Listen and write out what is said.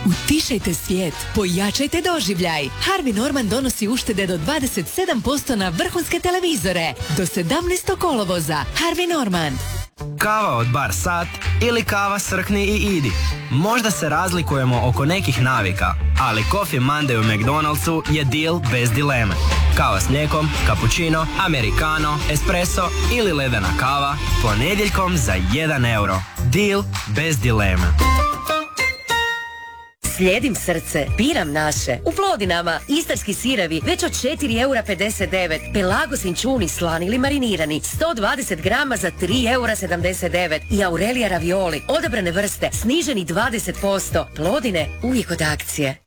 Utišajte svijet, pojačajte doživljaj. Harvey Norman donosi uštede do 27% na vrhunske televizore. Do 17. kolovoza. Harvey Norman. Kava od Bar Sat ili kava Srkni i Idi. Možda se razlikujemo oko nekih navika, ali Coffee Monday u McDonald'su je deal bez dileme. Kava s mlijekom, cappuccino, americano, espresso ili ledena kava ponedjeljkom za 1 euro. Deal bez dileme. Slijedim srce, biram naše. U Plodinama istarski sirevi već od 4,59 €. Pelago sinčuni slani ili marinirani 120 grama za 3,79 € i Aurelija ravioli odabrane vrste sniženi 20%. Plodine uvijek od akcije.